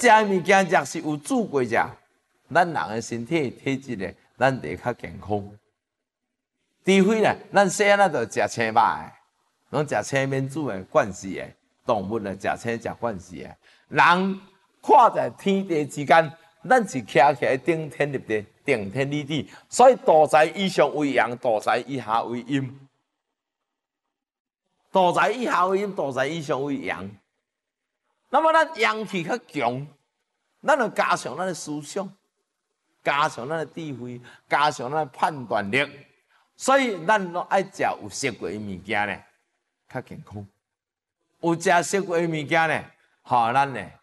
食物件若是有煮过食，咱人的身体体质咧，咱会较健康。除非咧，咱细汉仔就食青肉的，拢食青免煮的惯势的，动物咧食青食惯势的。人看在天地之间，咱是徛起来顶天立地、顶天立地，所以大财以上为阳，大财以下为阴。大财以下为阴，大财以上为阳。那么咱阳气较强，咱就加强咱的思想，加强咱的智慧，加强咱的判断力。所以咱拢爱食有食过的物件呢，较健康。有食食过的物件呢，互咱呢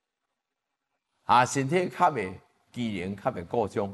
身体较袂机能，较袂故障。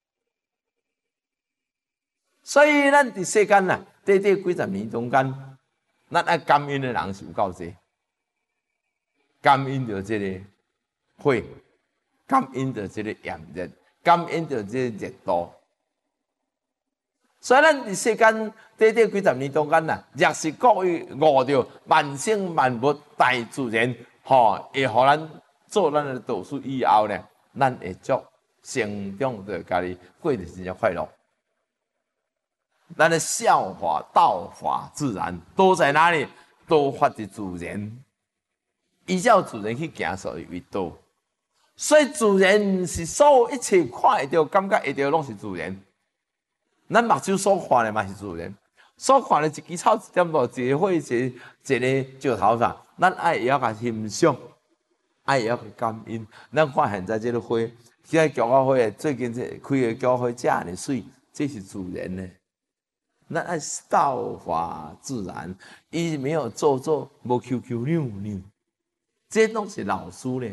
所以咱伫世间呐，短短几十年中间，咱爱感恩的人是有够济。感恩着这个火，感恩着这个炎热，感恩着这个热度。所以咱伫世间短短几十年中间呐，若是各位悟着万生万物大自然，会互咱做咱的导师以后呢，咱会足成长着家己过得真正快乐。咱的效法、道法自然都在哪里？都发自自然。依照自然去行，所以为道。所以自然是所有一切看会到、感觉会到，拢是自然。咱目睭所看的嘛是自然，所看的一枝草、一点露、一个火、一个石头啥，咱爱会晓甲欣赏，爱会晓去感恩。咱看现在这个花，现在菊花花最近这开的菊花花这样的水，这是自然的。咱爱道法自然，伊没有做无 QQ 扭扭。这拢是老师咧，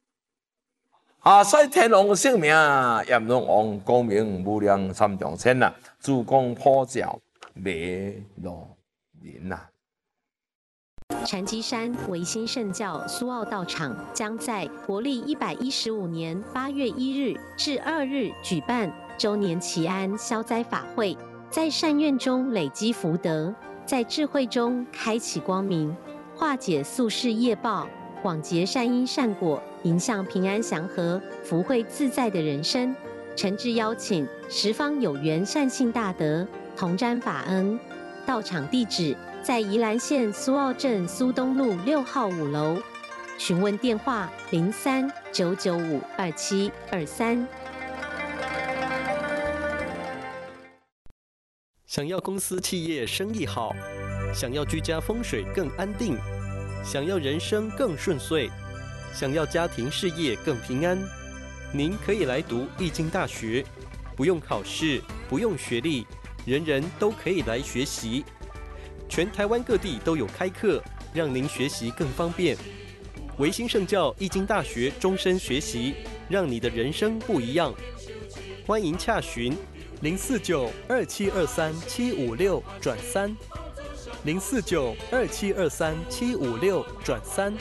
所以天王性命，炎龙王光明无量三重天呐，珠光普照，美如林呐。 禅机山维新圣教苏澳道场将在国历115年8月1日至2日举办周年祈安消灾法会，在善愿中累积福德，在智慧中开启光明，化解宿世业报。广结善因善果，迎向平安祥和、福慧自在的人生。诚挚邀请十方有缘善信大德同沾法恩。到场地址在宜兰县苏澳镇苏东路6号5楼。询问电话03-995-2723。 想要公司企业生意好，想要居家风水更安定。想要人生更顺遂，想要家庭事业更平安，您可以来读易经大学，不用考试，不用学历，人人都可以来学习。全台湾各地都有开课，让您学习更方便。维新圣教易经大学终身学习，让你的人生不一样。欢迎洽询049-2723-756-3。049-2723-756-3